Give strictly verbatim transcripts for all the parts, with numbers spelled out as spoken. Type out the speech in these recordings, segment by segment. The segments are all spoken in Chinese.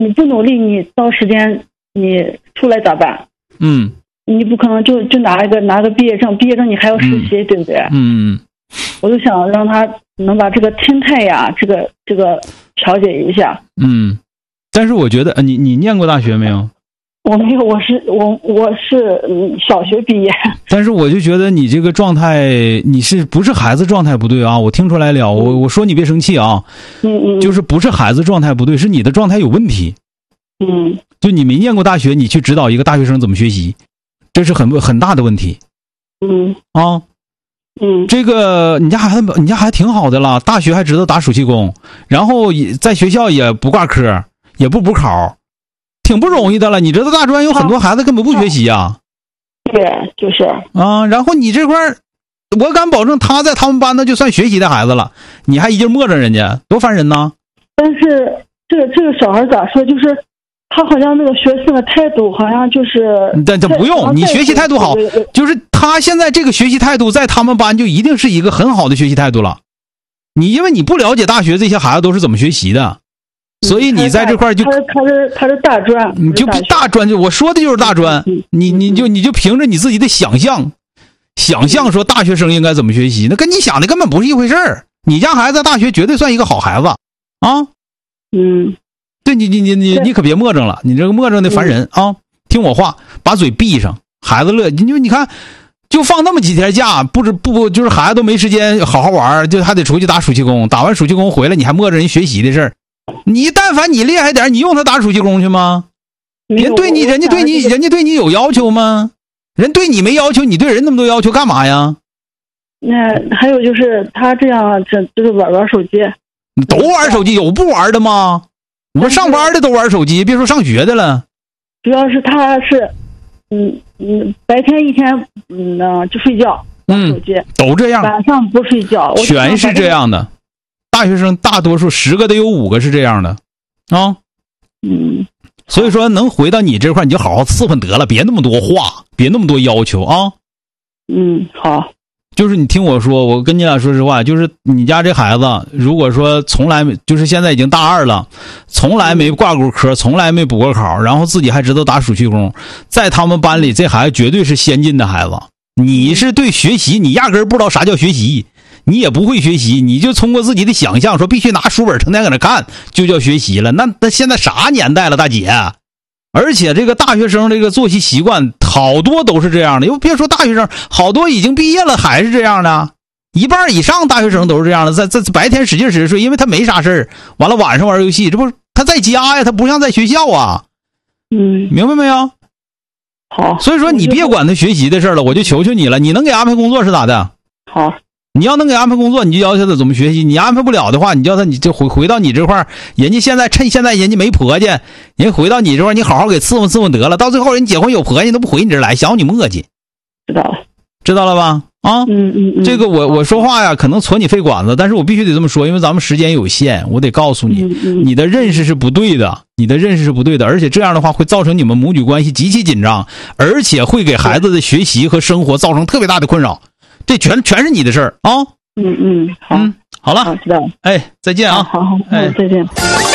你不努力，你到时间你出来咋办？ 嗯， 你不可能就就拿一个拿个毕业证，毕业证你还要实习，嗯、对不对？ 嗯， 我就想让他能把这个心态呀，这个这个调节一下。嗯， 但是我觉得，你你念过大学没有？ 我没有，我是我我是小学毕业。 但是我就觉得你这个状态，你是不是孩子状态不对啊？我听出来了，我我说你别生气啊。 嗯嗯。 就是不是孩子状态不对，是你的状态有问题。 嗯。 就你没念过大学，你去指导一个大学生怎么学习，这是很很大的问题。 嗯。 啊。 嗯。 这个你家孩子，你家孩子挺好的了，大学还知道打暑期工，然后也在学校也不挂科，也不补考。挺不容易的了，你知道大专有很多孩子根本不学习啊。 对，就是啊。然后你这块儿，我敢保证他在他们班那就算学习的孩子了，你还一劲磨着人家，多烦人呐！ 但是这个这个小孩咋说，就是他好像那个学生的态度，好像就是…… 但这不用，你学习态度好，就是他现在这个学习态度在他们班就一定是一个很好的学习态度了。你因为你不了解大学这些孩子都是怎么学习的。所以你在这块就他是他是他是大专， 你就大专就我说的就是大专，你你就你就凭着你自己的想象，想象说大学生应该怎么学习，那跟你想的根本不是一回事儿。你家孩子在大学绝对算一个好孩子啊。 嗯， 对你你你你你可别磨蹭了，你这个磨蹭的烦人啊！听我话，把嘴闭上，孩子乐。因为你看，就放那么几天假，不知不就是孩子都没时间好好玩，就还得出去打暑期工，打完暑期工回来，你还磨着人学习的事儿。你但凡你厉害点，你用他打暑期工去吗？人对你，人家对你，人家对你有要求吗？人对你没要求，你对人那么多要求干嘛呀？ 那还有就是他这样，这就是玩玩手机。 都玩手机，有不玩的吗？我们上班的都玩手机，别说上学的了。 主要是他是，嗯嗯，白天一天嗯就睡觉，玩手机， 嗯，都这样。 晚上不睡觉， 全是这样的。大学生大多数十个得有五个是这样的，啊， 嗯， 所以说能回到你这块，你就好好伺候得了，别那么多话，别那么多要求啊。 嗯，好。 就是你听我说，我跟你俩说实话，就是你家这孩子，如果说从来没，就是现在已经大二了，从来没挂过科，从来没补过考，然后自己还知道打暑期工，在他们班里，这孩子绝对是先进的孩子。你是对学习，你压根儿不知道啥叫学习。你也不会学习，你就通过自己的想象说必须拿书本成天搁那看就叫学习了。那那现在啥年代了，大姐？而且这个大学生这个作息习惯好多都是这样的，又别说大学生，好多已经毕业了还是这样的，一半以上大学生都是这样的，在在白天使劲使劲睡，因为他没啥事儿，完了晚上玩游戏，这不他在家呀，他不像在学校啊。 嗯， 明白没有？ 好。 所以说你别管他学习的事了，我就求求你了，你能给安排工作是咋的？ 好。 你要能给安排工作，你就要求他怎么学习。你安排不了的话，你叫他你就回回到你这块儿，人家现在趁现在人家没婆家，人回到你这块儿，你好好给伺候伺候得了。到最后人结婚有婆家都不回你这儿来，想你磨叽。 知道了， 知道了吧？啊， 嗯嗯嗯， 这个我我说话呀，可能戳你肺管子，但是我必须得这么说，因为咱们时间有限，我得告诉你， 嗯嗯、 你的认识是不对的，你的认识是不对的，而且这样的话会造成你们母女关系极其紧张，而且会给孩子的学习和生活造成特别大的困扰，这全全是你的事儿啊。 嗯嗯，好， 嗯，好了， 好，知道了， 哎，再见啊， 好好， 哎， 再见。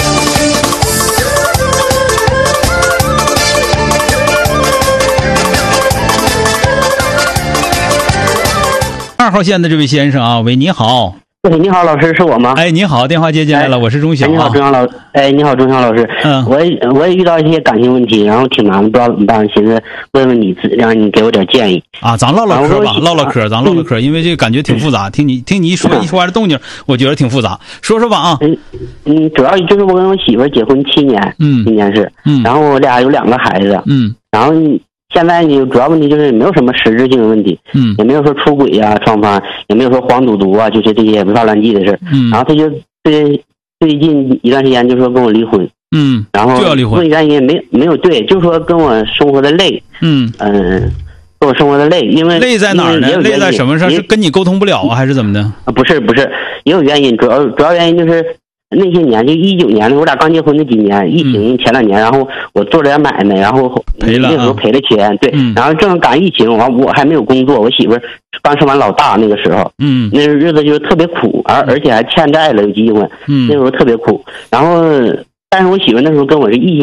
二号线的这位先生啊，喂，你好。 喂，你好，老师，是我吗？ 哎，你好，电话接进来了， 哎、 我是钟晓、啊。 你好，钟晓老师。哎，你好，钟晓老师。 嗯， 我也我也遇到一些感情问题，然后挺难的，不知道怎么办，寻思问问你，让你给我点建议。 啊，咱唠唠嗑吧，唠唠嗑，咱唠唠嗑，因为这个感觉挺复杂。嗯、听你听你一说一说完动静，我觉得挺复杂。说说吧啊。 嗯嗯，主要就是我跟我媳妇结婚七年， 嗯， 今年是， 嗯， 然后我俩有两个孩子， 嗯， 然后现在呢，主要问题就是没有什么实质性的问题， 嗯， 也没有说出轨呀、啊，双方也没有说黄赌毒啊，就是这些违法乱纪的事， 嗯， 然后他就最最近一段时间就说跟我离婚， 嗯， 然后就要离婚， 问原因没没有对，就说跟我生活的累， 嗯嗯、呃，跟我生活的累，因为累在哪儿呢？累在什么上？是跟你沟通不了啊，还是怎么的？ 啊，不是不是，也有原因，主要主要原因就是。那些年就一九年的，我俩刚结婚那几年，疫情前两年，然后我做了点买卖，然后赔了， 那时候赔了钱，对， 嗯、 然后正赶疫情，完我还没有工作，我媳妇儿刚生完老大那个时候， 嗯， 那日子就是特别苦，而而且还欠债了，有几万， 嗯， 那时候特别苦，然后但是我媳妇儿那时候跟我是异性。